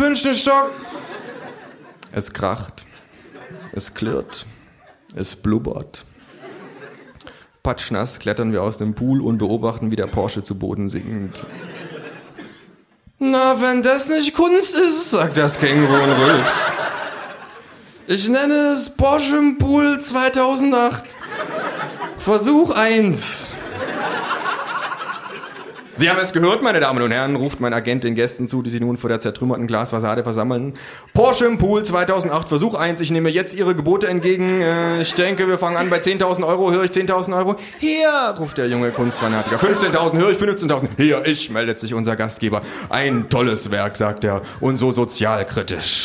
5. Stock. Es kracht. Es klirrt. Es blubbert. Patschnass klettern wir aus dem Pool und beobachten, wie der Porsche zu Boden sinkt. Na, wenn das nicht Kunst ist, sagt das Känguru und rülpst. Ich nenne es Porsche im Pool 2008. Versuch 1. Sie haben es gehört, meine Damen und Herren, ruft mein Agent den Gästen zu, die sich nun vor der zertrümmerten Glasfassade versammeln. Porsche im Pool 2008, Versuch 1. Ich nehme jetzt Ihre Gebote entgegen. Ich denke, wir fangen an bei 10.000 Euro. Höre ich 10.000 Euro? Hier, ruft der junge Kunstfanatiker. 15.000, höre ich 15.000. Hier, ich, meldet sich unser Gastgeber. Ein tolles Werk, sagt er, und so sozialkritisch.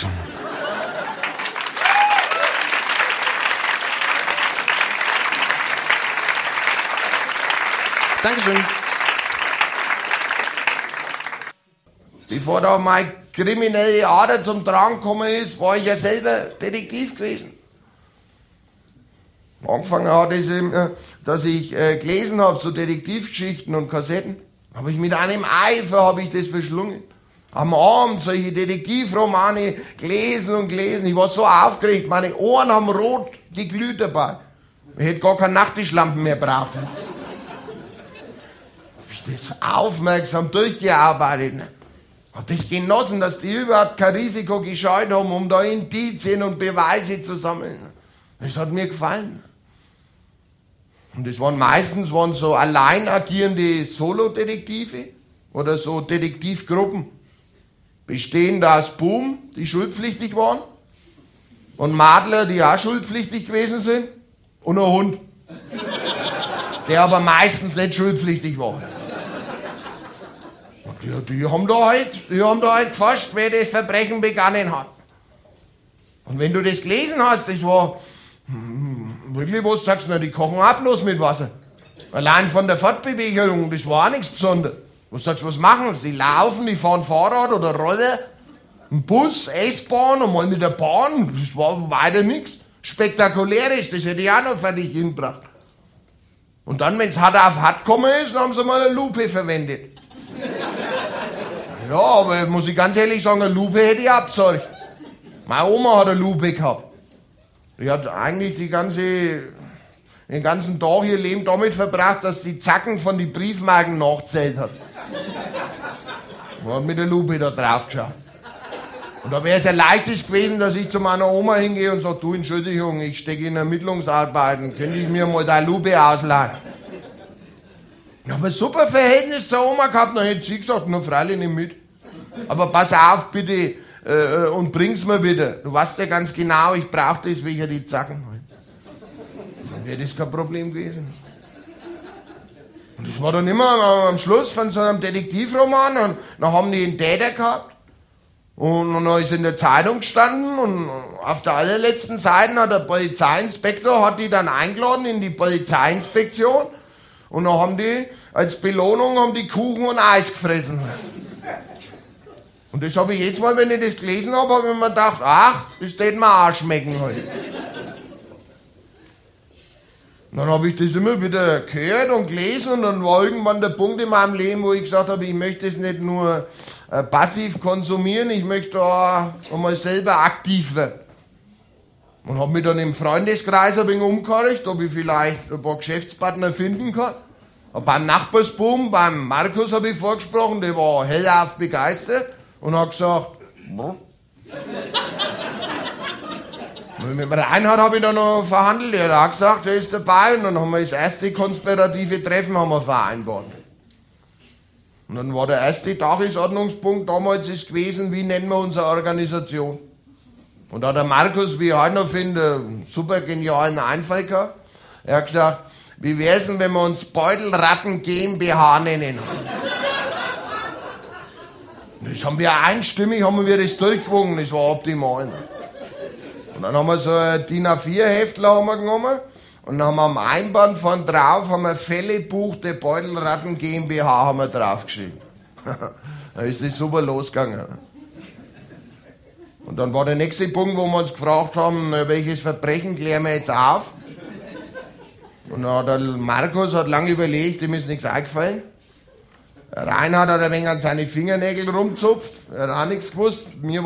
Dankeschön. Bevor da meine kriminelle Ader zum Tragen gekommen ist, war ich ja selber Detektiv gewesen. Angefangen hat es, dass ich gelesen habe, so Detektivgeschichten und Kassetten. Habe ich mit einem Eifer habe ich das verschlungen. Am Abend solche Detektivromane gelesen und gelesen. Ich war so aufgeregt, meine Ohren haben rot geglüht dabei. Ich hätte gar keine Nachttischlampen mehr braucht. Habe ich das aufmerksam durchgearbeitet. Hab das genossen, dass die überhaupt kein Risiko gescheut haben, um da Indizien und Beweise zu sammeln. Das hat mir gefallen. Und das waren meistens so allein agierende Solo-Detektive oder so Detektivgruppen. Bestehend aus Buben, die schuldpflichtig waren, und Madler, die auch schuldpflichtig gewesen sind, und ein Hund, der aber meistens nicht schuldpflichtig war. Die haben da halt gefasst, wer das Verbrechen begangen hat. Und wenn du das gelesen hast, das war wirklich, was sagst du, die kochen auch bloß mit Wasser. Allein von der Fortbewegung, das war auch nichts Besonderes. Was sagst du, was machen sie? Die laufen, die fahren Fahrrad oder Roller, ein Bus, S-Bahn und mal mit der Bahn, das war weiter nichts. Spektakuläres, das hätte ich auch noch fertig hingebracht. Und dann, wenn es hart auf hart gekommen ist, dann haben sie mal eine Lupe verwendet. Ja, aber muss ich ganz ehrlich sagen, eine Lupe hätte ich abgesorgt. Meine Oma hat eine Lupe gehabt. Die hat eigentlich den ganzen Tag ihr Leben damit verbracht, dass die Zacken von den Briefmarken nachgezählt hat. Und hat mit der Lupe da drauf geschaut. Und da wäre es ja leichtes gewesen, dass ich zu meiner Oma hingehe und sage, du, Entschuldigung, ich stecke in Ermittlungsarbeiten, könnte ich mir mal deine Lupe ausleihen? Ich habe ein super Verhältnis zur Oma gehabt, dann hätte sie gesagt, na freilich nicht mit. Aber pass auf bitte und bring's mir bitte. Du weißt ja ganz genau, ich brauche das wegen die Zacken. Dann wäre das kein Problem gewesen. Und das war dann immer am Schluss von so einem Detektivroman und dann haben die einen Täter gehabt. Und dann ist in der Zeitung gestanden und auf der allerletzten Seite hat der Polizeiinspektor hat die dann eingeladen in die Polizeiinspektion. Und dann haben die, als Belohnung, haben die Kuchen und Eis gefressen. Und das habe ich jetzt mal, wenn ich das gelesen habe ich mir gedacht, ach, das täte mir auch schmecken heute. Dann habe ich das immer wieder gehört und gelesen und dann war irgendwann der Punkt in meinem Leben, wo ich gesagt habe, ich möchte es nicht nur passiv konsumieren, ich möchte auch mal selber aktiv werden. Und habe mich dann im Freundeskreis ein wenig umgehorcht, ob ich vielleicht ein paar Geschäftspartner finden kann. Und beim Nachbarsbuben, beim Markus habe ich vorgesprochen, der war hellauf begeistert und hat gesagt, und mit dem Reinhard habe ich dann noch verhandelt, er hat auch gesagt, er ist dabei und dann haben wir das erste konspirative Treffen haben wir vereinbart. Und dann war der erste Tagesordnungspunkt damals ist gewesen, wie nennen wir unsere Organisation? Und da hat der Markus, wie ich heute noch finde, einen super genialen Einfall gehabt. Er hat gesagt, wie wär's denn, wenn wir uns Beutelratten GmbH nennen? Das haben wir einstimmig, das durchgewogen, das war optimal. Und dann haben wir so ein DIN A4-Heftler genommen und dann haben wir am Einband von drauf haben wir Fällebuch der Beutelratten GmbH haben wir draufgeschrieben. Da ist es super losgegangen. Und dann war der nächste Punkt, wo wir uns gefragt haben, welches Verbrechen klären wir jetzt auf? Und dann hat der Markus lange überlegt, ihm ist nichts eingefallen. Der Reinhard hat ein wenig an seine Fingernägel rumgezupft, er hat auch nichts gewusst. Mir